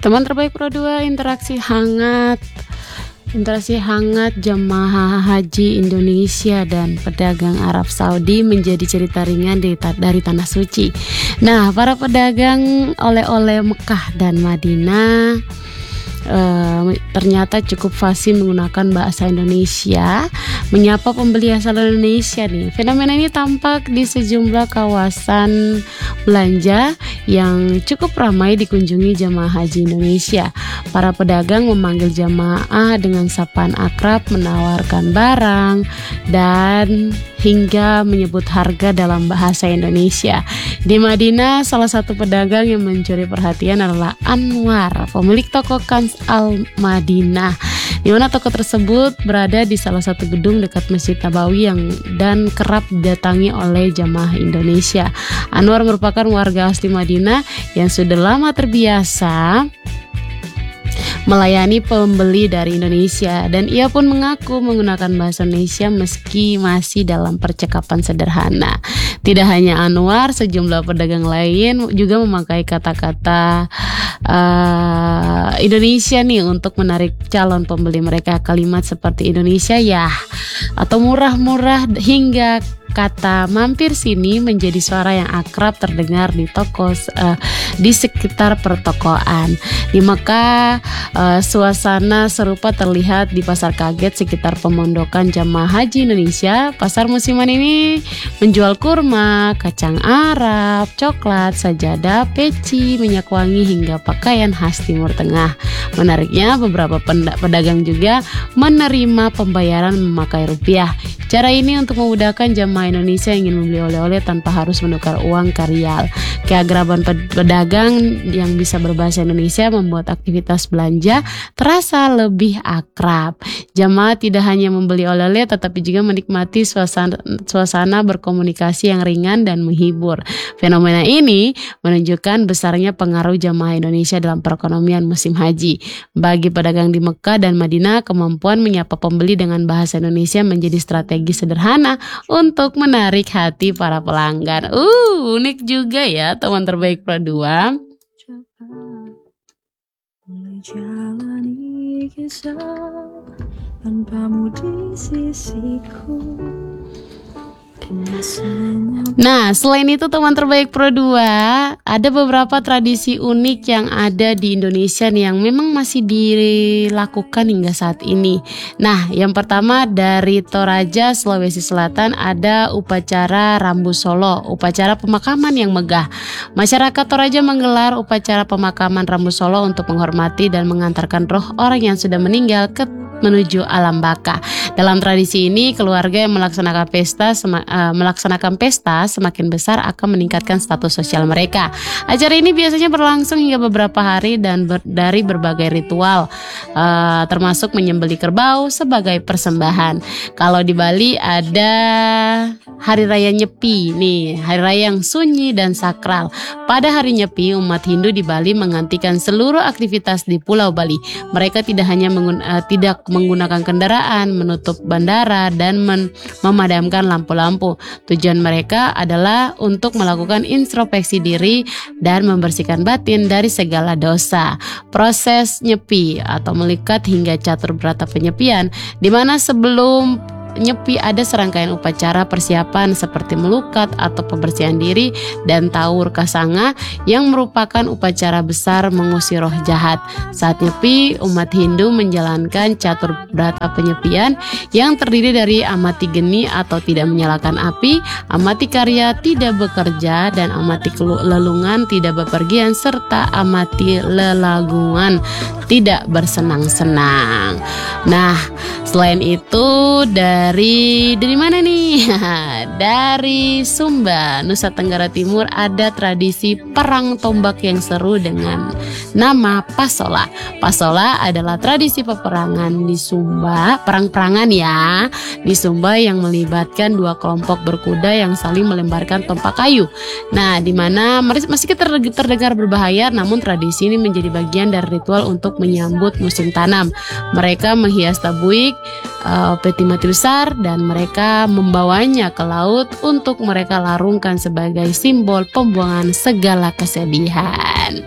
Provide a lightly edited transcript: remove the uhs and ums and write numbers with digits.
Teman terbaik Pro 2, interaksi hangat jemaah haji Indonesia dan pedagang Arab Saudi menjadi cerita ringan dari tanah suci. Nah, para pedagang oleh-oleh Mekah dan Madinah ternyata cukup fasih menggunakan bahasa Indonesia menyapa pembeli asal Indonesia nih. Fenomena ini tampak di sejumlah kawasan belanja yang cukup ramai dikunjungi jamaah haji Indonesia. Para pedagang memanggil jamaah dengan sapaan akrab, menawarkan barang dan hingga menyebut harga dalam bahasa Indonesia. Di Madinah, salah satu pedagang yang mencuri perhatian adalah Anwar, pemilik toko Kanz Al Madinah, di mana toko tersebut berada di salah satu gedung dekat Masjid Nabawi dan kerap didatangi oleh jamaah Indonesia. Anwar merupakan warga asli Madinah yang sudah lama terbiasa melayani pembeli dari Indonesia, dan ia pun mengaku menggunakan bahasa Indonesia meski masih dalam percakapan sederhana. Tidak hanya Anwar, sejumlah pedagang lain juga memakai kata-kata Indonesia nih untuk menarik calon pembeli mereka. Kalimat seperti Indonesia ya, atau murah-murah, hingga kata mampir sini menjadi suara yang akrab terdengar di toko di sekitar pertokoan. Di Mekah, suasana serupa terlihat di pasar kaget sekitar pemondokan jamaah haji Indonesia. Pasar musiman ini menjual kurma, kacang Arab, coklat, sajadah, peci, minyak wangi hingga pakaian khas Timur Tengah. Menariknya, beberapa pedagang juga menerima pembayaran memakai rupiah. Cara ini untuk memudahkan jamaah Indonesia yang ingin membeli oleh-oleh tanpa harus menukar uang ke rial. Keagraban pedagang yang bisa berbahasa Indonesia membuat aktivitas belanja terasa lebih akrab. Jamaah tidak hanya membeli oleh-oleh tetapi juga menikmati suasana berkomunikasi yang ringan dan menghibur. Fenomena ini menunjukkan besarnya pengaruh jamaah Indonesia dalam perekonomian musim haji. Bagi pedagang di Mekah dan Madinah, kemampuan menyapa pembeli dengan bahasa Indonesia menjadi strategi sederhana untuk menarik hati para pelanggan. Unik juga ya teman terbaik Pro 2. Menjalani kisah tanpamu di sisiku. Nah, selain itu teman terbaik Pro 2, ada beberapa tradisi unik yang ada di Indonesia nih, yang memang masih dilakukan hingga saat ini. Nah, yang pertama dari Toraja, Sulawesi Selatan, ada upacara Rambu Solo, upacara pemakaman yang megah. Masyarakat Toraja menggelar upacara pemakaman Rambu Solo untuk menghormati dan mengantarkan roh orang yang sudah meninggal menuju alam baka. Dalam tradisi ini, keluarga yang melaksanakan pesta semakin besar akan meningkatkan status sosial mereka. Acara ini biasanya berlangsung hingga beberapa hari dan dari berbagai ritual, termasuk menyembelih kerbau sebagai persembahan. Kalau di Bali ada Hari Raya Nyepi nih, hari raya yang sunyi dan sakral. Pada hari Nyepi, umat Hindu di Bali menghentikan seluruh aktivitas di Pulau Bali. Mereka tidak hanya menggunakan kendaraan, menutup bandara, dan memadamkan lampu-lampu. Tujuan mereka adalah untuk melakukan introspeksi diri dan membersihkan batin dari segala dosa. Proses nyepi atau melikat hingga catur berata penyepian, di mana sebelum nyepi ada serangkaian upacara persiapan seperti melukat atau pembersihan diri dan taur kasanga yang merupakan upacara besar mengusir roh jahat. Saat nyepi, umat Hindu menjalankan catur berata penyepian yang terdiri dari amati geni atau tidak menyalakan api, amati karya tidak bekerja, dan amati lelungan tidak bepergian, serta amati lelagungan tidak bersenang-senang. Nah, selain itu dari mana nih? Dari Sumba, Nusa Tenggara Timur, ada tradisi perang tombak yang seru dengan nama Pasola. Pasola adalah tradisi peperangan di Sumba, perang-perangan ya, di Sumba yang melibatkan dua kelompok berkuda yang saling melemparkan tombak kayu. Nah, di mana meski terdengar berbahaya, namun tradisi ini menjadi bagian dari ritual untuk menyambut musim tanam. Mereka menghias tabuik, peti mati besar, dan mereka membawanya ke laut untuk mereka larungkan sebagai simbol pembuangan segala kesedihan.